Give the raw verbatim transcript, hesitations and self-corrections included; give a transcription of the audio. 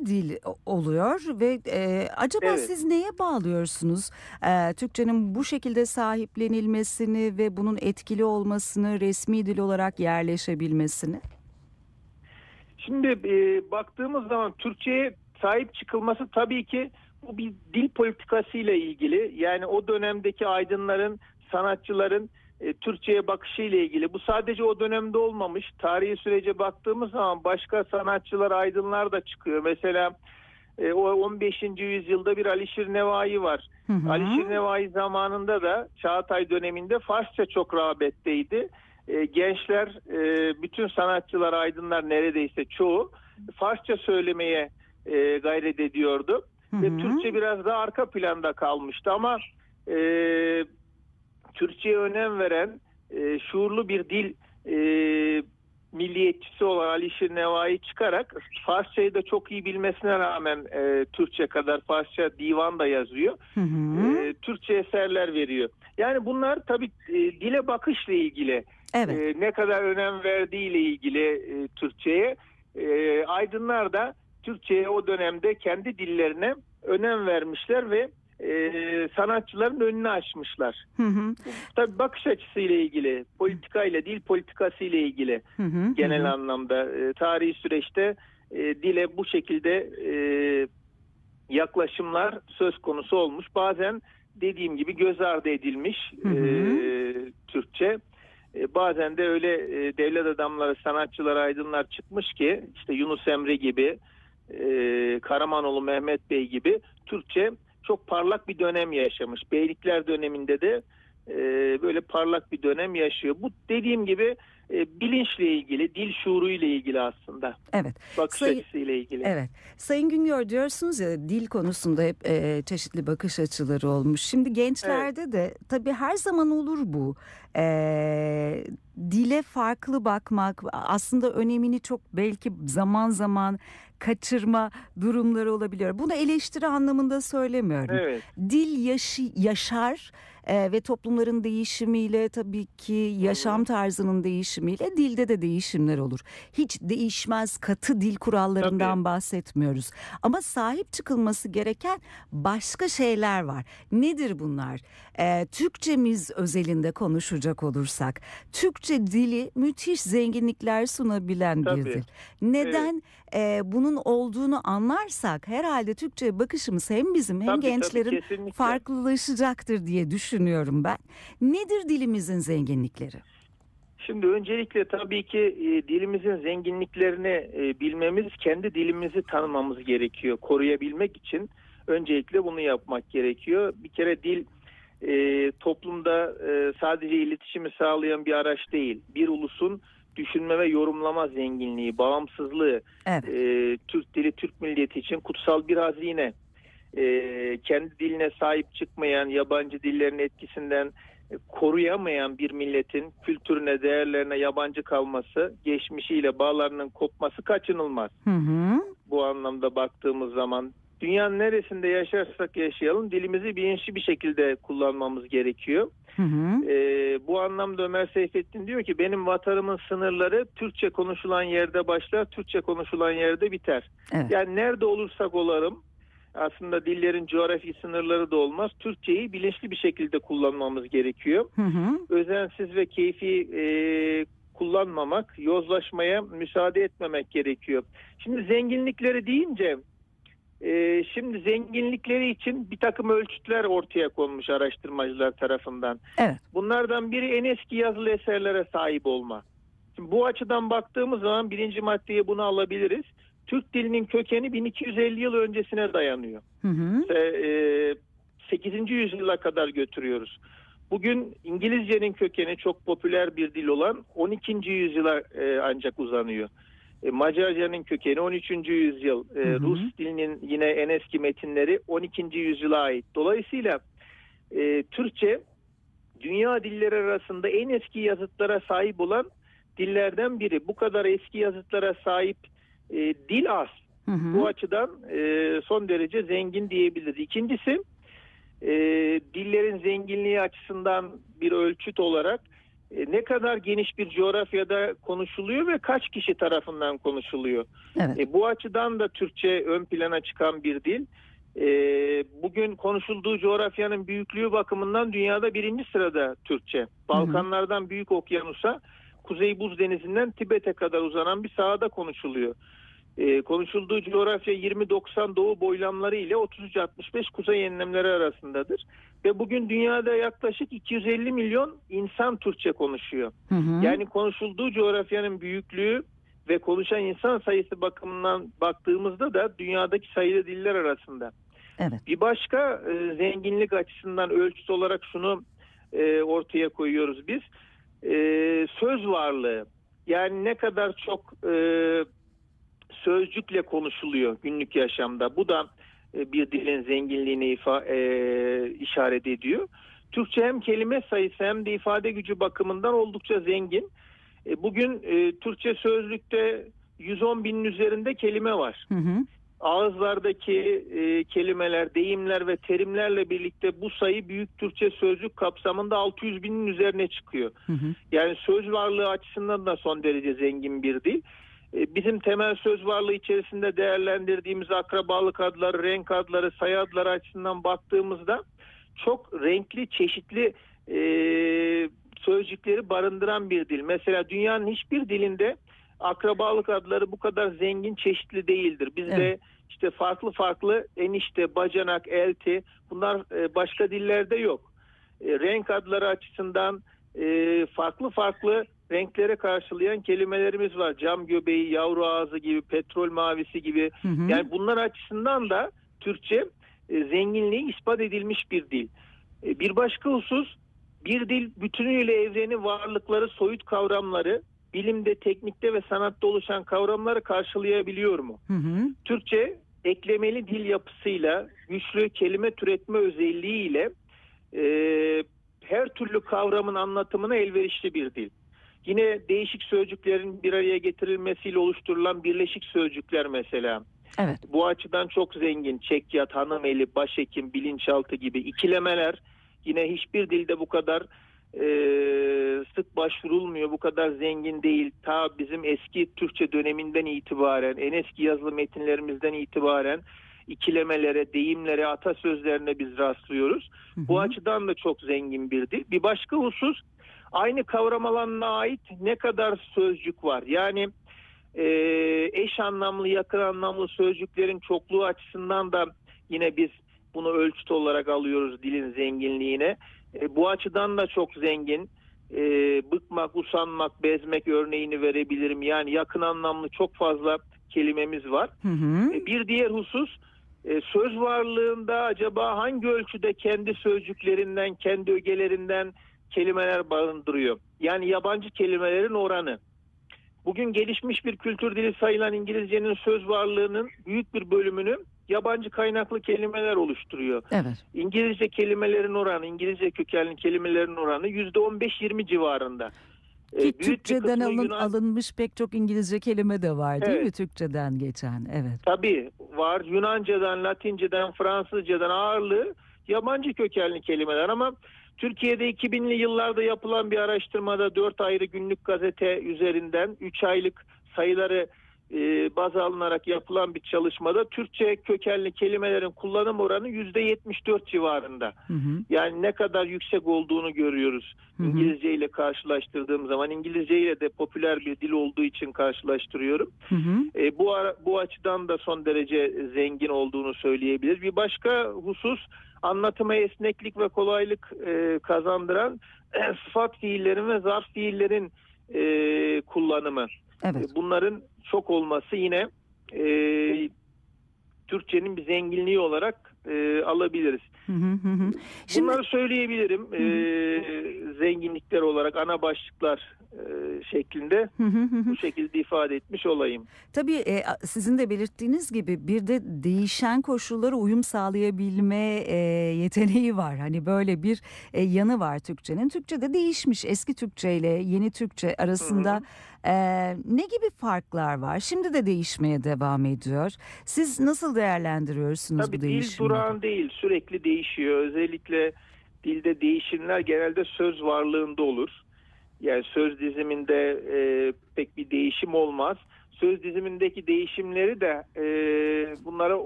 dil oluyor ve e, acaba Evet. siz neye bağlıyorsunuz e, Türkçenin bu şekilde sahiplenilmesini ve bunun etkili olmasını, resmi dil olarak yerleşebilmesini? Şimdi e, baktığımız zaman Türkçe'ye sahip çıkılması tabii ki bu bir dil politikası ile ilgili. Yani o dönemdeki aydınların, sanatçıların e, Türkçe'ye bakışı ile ilgili. Bu sadece o dönemde olmamış. Tarihi sürece baktığımız zaman başka sanatçılar, aydınlar da çıkıyor. Mesela e, o on beşinci yüzyılda bir Alişir Nevai var. Hı hı. Alişir Nevai zamanında da Çağatay döneminde Farsça çok rağbetteydi. E, gençler, e, bütün sanatçılar, aydınlar neredeyse çoğu Farsça söylemeye e, gayret ediyordu. Hı Ve hı. Türkçe biraz daha arka planda kalmıştı ama e, Türkçe'ye önem veren e, şuurlu bir dil e, milliyetçisi olan Alişir Nevai çıkarak Farsçayı da çok iyi bilmesine rağmen e, Türkçe kadar Farsça divan da yazıyor. Hı hı. E, Türkçe eserler veriyor. Yani bunlar tabii e, dile bakışla ilgili. Evet. E, ne kadar önem verdiğiyle ilgili e, Türkçe'ye. E, aydınlar da Türkçe'ye o dönemde kendi dillerine önem vermişler ve e, sanatçıların önünü açmışlar. Hı hı. Tabii bakış açısıyla ilgili, politikayla, dil politikası ile ilgili Hı hı. genel Hı hı. anlamda e, tarihi süreçte e, dile bu şekilde e, yaklaşımlar söz konusu olmuş. Bazen dediğim gibi göz ardı edilmiş Hı hı. e, Türkçe. E, bazen de öyle e, devlet adamları, sanatçılar, aydınlar çıkmış ki işte Yunus Emre gibi, e, Karamanoğlu Mehmet Bey gibi Türkçe çok parlak bir dönem yaşamış. Beylikler döneminde de e, böyle parlak bir dönem yaşıyor. Bu dediğim gibi e, bilinçle ilgili, dil şuuruyla ilgili aslında. Evet. Bakış Sayı- açısıyla ilgili. Evet. Sayın Güngör, diyorsunuz ya, dil konusunda hep e, çeşitli bakış açıları olmuş. Şimdi gençlerde de tabii her zaman olur bu. E, dile farklı bakmak, aslında önemini çok belki zaman zaman kaçırma durumları olabiliyor. Bunu eleştiri anlamında söylemiyorum. Evet. Dil yaşı, yaşar e, ve toplumların değişimiyle, tabii ki yaşam tarzının değişimiyle dilde de değişimler olur. Hiç değişmez katı dil kurallarından Tabii. bahsetmiyoruz. Ama sahip çıkılması gereken başka şeyler var. Nedir bunlar? Ee, Türkçemiz özelinde konuşacak olursak, Türkçe dili müthiş zenginlikler sunabilen bir Tabii. dil. Neden e, bunun olduğunu anlarsak herhalde Türkçe'ye bakışımız hem bizim hem Tabii, tabii, gençlerin kesinlikle. farklılaşacaktır diye düşünüyorum ben. Nedir dilimizin zenginlikleri? Şimdi öncelikle tabii ki e, dilimizin zenginliklerini e, bilmemiz, kendi dilimizi tanımamız gerekiyor. Koruyabilmek için öncelikle bunu yapmak gerekiyor. Bir kere dil e, toplumda e, sadece iletişimi sağlayan bir araç değil. Bir ulusun düşünme ve yorumlama zenginliği, bağımsızlığı, Evet. e, Türk dili, Türk milleti için kutsal bir hazine. E, kendi diline sahip çıkmayan, yabancı dillerin etkisinden e, koruyamayan bir milletin kültürüne, değerlerine yabancı kalması, geçmişiyle bağlarının kopması kaçınılmaz. Hı hı. Bu anlamda baktığımız zaman dünyanın neresinde yaşarsak yaşayalım dilimizi bilinçli bir şekilde kullanmamız gerekiyor. Hı hı. Ee, bu anlamda Ömer Seyfettin diyor ki benim vatanımın sınırları Türkçe konuşulan yerde başlar, Türkçe konuşulan yerde biter. Evet. Yani nerede olursak olalım aslında dillerin coğrafi sınırları da olmaz. Türkçeyi bilinçli bir şekilde kullanmamız gerekiyor. Hı hı. Özensiz ve keyfi e, kullanmamak, yozlaşmaya müsaade etmemek gerekiyor. Şimdi zenginlikleri deyince e, şimdi zenginlikleri için bir takım ölçütler ortaya konmuş araştırmacılar tarafından. Evet. Bunlardan biri en eski yazılı eserlere sahip olma. Şimdi bu açıdan baktığımız zaman birinci maddeye bunu alabiliriz. Türk dilinin kökeni bin iki yüz elli yıl öncesine dayanıyor. Hı hı. E, sekizinci yüzyıla kadar götürüyoruz. Bugün İngilizcenin kökeni çok popüler bir dil olan on ikinci yüzyıla e, ancak uzanıyor. E, Macarcanın kökeni on üçüncü yüzyıl. E, Hı hı. Rus dilinin yine en eski metinleri on ikinci yüzyıla ait. Dolayısıyla e, Türkçe dünya dilleri arasında en eski yazıtlara sahip olan dillerden biri. Bu kadar eski yazıtlara sahip e, dil az. Hı hı. Bu açıdan e, son derece zengin diyebiliriz. İkincisi e, dillerin zenginliği açısından bir ölçüt olarak e, ne kadar geniş bir coğrafyada konuşuluyor ve kaç kişi tarafından konuşuluyor. Evet. E, bu açıdan da Türkçe ön plana çıkan bir dil. E, bugün konuşulduğu coğrafyanın büyüklüğü bakımından dünyada birinci sırada Türkçe. Balkanlardan Büyük Okyanus'a, Kuzey Buz Denizi'nden Tibet'e kadar uzanan bir sahada konuşuluyor. E, konuşulduğu coğrafya yirmi doksan doğu boylamları ile otuz üç altmış beş kuzey enlemleri arasındadır. Ve bugün dünyada yaklaşık iki yüz elli milyon insan Türkçe konuşuyor. Hı hı. Yani konuşulduğu coğrafyanın büyüklüğü ve konuşan insan sayısı bakımından baktığımızda da dünyadaki sayılı diller arasında. Evet. Bir başka e, zenginlik açısından ölçüt olarak şunu e, ortaya koyuyoruz biz. E, söz varlığı. Yani ne kadar çok e, sözcükle konuşuluyor günlük yaşamda. Bu da e, bir dilin zenginliğine ifa, e, işaret ediyor. Türkçe hem kelime sayısı hem de ifade gücü bakımından oldukça zengin. E, bugün e, Türkçe sözlükte yüz on binin üzerinde kelime var. Hı hı. Ağızlardaki e, kelimeler, deyimler ve terimlerle birlikte bu sayı Büyük Türkçe Sözlük kapsamında altı yüz binin üzerine çıkıyor. Hı hı. Yani söz varlığı açısından da son derece zengin bir dil. E, bizim temel söz varlığı içerisinde değerlendirdiğimiz akrabalık adları, renk adları, sayı adları açısından baktığımızda çok renkli, çeşitli e, sözcükleri barındıran bir dil. Mesela dünyanın hiçbir dilinde akrabalık adları bu kadar zengin, çeşitli değildir. Bizde evet. işte farklı farklı enişte, bacanak, elti, bunlar başka dillerde yok. E, renk adları açısından e, farklı farklı renklere karşılayan kelimelerimiz var. Cam göbeği, yavru ağzı gibi, petrol mavisi gibi. Hı hı. Yani bunlar açısından da Türkçe e, zenginliği ispat edilmiş bir dil. E, bir başka husus, bir dil bütünüyle evrenin varlıkları, soyut kavramları, bilimde, teknikte ve sanatta oluşan kavramları karşılayabiliyor mu? Hı hı. Türkçe eklemeli dil yapısıyla, güçlü kelime türetme özelliğiyle e, her türlü kavramın anlatımına elverişli bir dil. Yine değişik sözcüklerin bir araya getirilmesiyle oluşturulan birleşik sözcükler mesela. Evet. Bu açıdan çok zengin. Çekyat, hanımeli, başhekim, bilinçaltı gibi ikilemeler yine hiçbir dilde bu kadar Ee, sık başvurulmuyor, bu kadar zengin değil. Ta bizim eski Türkçe döneminden itibaren, en eski yazılı metinlerimizden itibaren ikilemelere, deyimlere, atasözlerine biz rastlıyoruz. Hı hı. Bu açıdan da çok zengin bir dil. Bir başka husus, aynı kavram alanına ait ne kadar sözcük var? Yani e, eş anlamlı, yakın anlamlı sözcüklerin çokluğu açısından da yine biz bunu ölçüt olarak alıyoruz dilin zenginliğine. E, bu açıdan da çok zengin. E, bıkmak, usanmak, bezmek örneğini verebilirim. Yani yakın anlamlı çok fazla kelimemiz var. Hı hı. E, bir diğer husus, e, söz varlığında acaba hangi ölçüde kendi sözcüklerinden, kendi ögelerinden kelimeler barındırıyor? Yani yabancı kelimelerin oranı. Bugün gelişmiş bir kültür dili sayılan İngilizcenin söz varlığının büyük bir bölümünü yabancı kaynaklı kelimeler oluşturuyor. Evet. İngilizce kelimelerin oranı, İngilizce kökenli kelimelerin oranı yüzde on beş yirmi civarında. Ki ee, Türkçeden alın, Yunan... alınmış pek çok İngilizce kelime de var değil evet. mi? Türkçeden geçen. Evet. Tabii var. Yunanca'dan, Latinceden, Fransızcadan ağırlığı yabancı kökenli kelimeler ama Türkiye'de iki binli yıllarda yapılan bir araştırmada dört ayrı günlük gazete üzerinden üç aylık sayıları e, baz alınarak yapılan bir çalışmada Türkçe kökenli kelimelerin kullanım oranı yüzde yetmiş dört civarında. Hı hı. Yani ne kadar yüksek olduğunu görüyoruz. Hı hı. İngilizce ile karşılaştırdığım zaman, İngilizce ile de popüler bir dil olduğu için karşılaştırıyorum. Hı hı. E, bu ara, bu açıdan da son derece zengin olduğunu söyleyebiliriz. Bir başka husus, anlatıma esneklik ve kolaylık e, kazandıran e, sıfat fiillerin ve zarf fiillerin e, kullanımı. Evet. E, bunların çok olması yine e, Türkçenin bir zenginliği olarak e, alabiliriz. Hı hı hı. Şimdi... Bunları söyleyebilirim. Hı hı. E, zenginlikler olarak ana başlıklar e, şeklinde hı hı hı. bu şekilde ifade etmiş olayım. Tabii e, sizin de belirttiğiniz gibi bir de değişen koşullara uyum sağlayabilme e, yeteneği var. Hani böyle bir e, yanı var Türkçenin. Türkçe de değişmiş. Eski Türkçe ile yeni Türkçe arasında hı hı. E, ne gibi farklar var? Şimdi de değişmeye devam ediyor. Siz nasıl değerlendiriyorsunuz Tabii bu değişimi? Dil durağan değil, sürekli değişiyor. Özellikle dilde değişimler genelde söz varlığında olur. Yani söz diziminde e, pek bir değişim olmaz. Söz dizimindeki değişimleri de e, bunlara